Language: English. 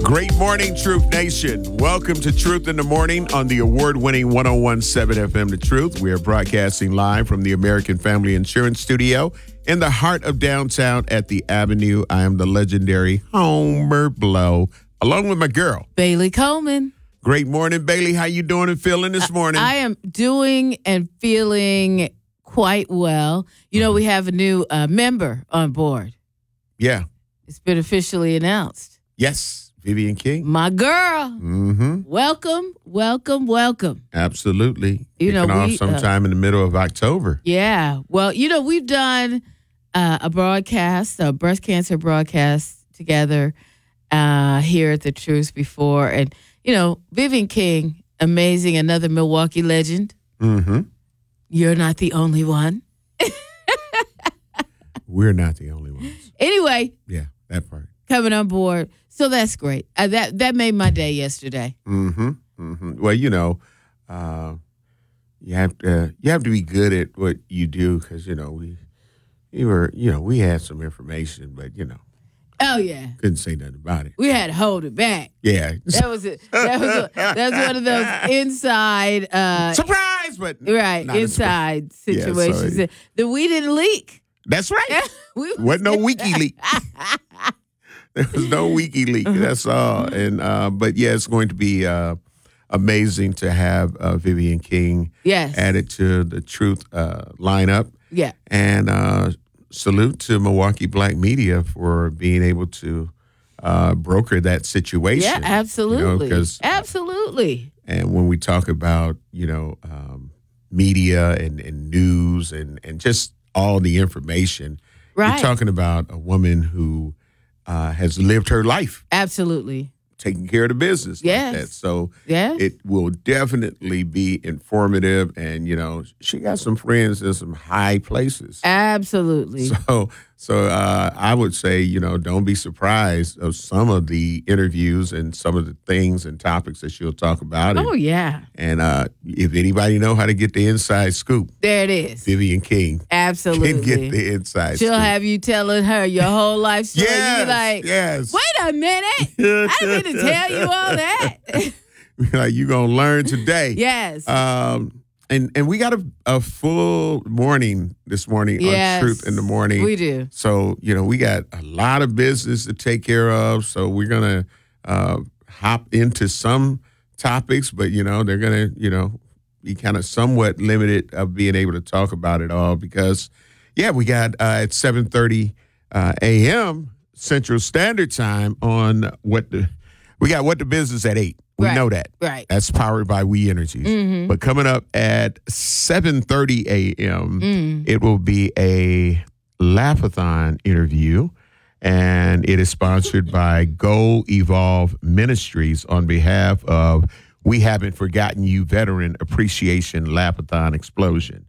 Great morning, Truth Nation. Welcome to Truth in the Morning on the award-winning 101.7 FM The Truth. We are broadcasting live from the American Family Insurance Studio in the heart of downtown at the Avenue. I am the legendary Homer Blow, along with my girl, Bailey Coleman. Great morning, Bailey. How you doing and feeling this morning? I am doing and feeling quite well. You know, we have a new member on board. Yeah. It's been officially announced. Yes. Vivian King. My girl. Mm-hmm. Welcome, welcome, welcome. Absolutely. You know, Kicking off sometime in the middle of October. Yeah. Well, you know, we've done a breast cancer broadcast together here at The Truth before. And, you know, Vivian King, amazing, another Milwaukee legend. Mm-hmm. You're not the only one. We're not the only ones. Anyway. Yeah, that part. Coming on board. So that's great. That made my day yesterday. Mm-hmm. Mm-hmm. Well, you know, you have to be good at what you do because, you know, we had some information, but, you know. Oh, yeah. Couldn't say nothing about it. We had to hold it back. Yeah. That was one of those inside. Surprise, but. Right, inside situations that we didn't leak. That's right. Wasn't no WikiLeaks. There was no WikiLeaks. That's all. And but yeah, it's going to be amazing to have Vivian King added to the Truth lineup. Yeah. And salute to Milwaukee Black Media for being able to broker that situation. Yeah, absolutely. You know, absolutely. And when we talk about, you know, media and news and just all the information, right. You're talking about a woman who has lived her life. Absolutely. Taking care of the business. Yes. Like that. So yes. It will definitely be informative. And, you know, she got some friends in some high places. Absolutely. So I would say, you know, don't be surprised of some of the interviews and some of the things and topics that she'll talk about. Oh, yeah. And if anybody know how to get the inside scoop. There it is. Vivian King. Absolutely. Can get the inside She'll scoop. have you telling her your whole life story. Yes, You'll be like, yes. Wait a minute. I didn't mean to tell you all that. Like, you're going to learn today. Yes. And we got a full morning this morning on Truth in the Morning. We do. So, you know, we got a lot of business to take care of. So we're going to hop into some topics, but, you know, they're going to, you know, be kind of somewhat limited of being able to talk about it all because, yeah, we got at 7:30 a.m. Central Standard Time on What the Business at 8. We know that. Right. That's powered by We Energies. Mm-hmm. But coming up at 7:30 a.m., it will be a Laugh-a-thon interview, and it is sponsored by Go Evolve Ministries on behalf of We Haven't Forgotten You Veteran Appreciation Laugh-a-thon Explosion.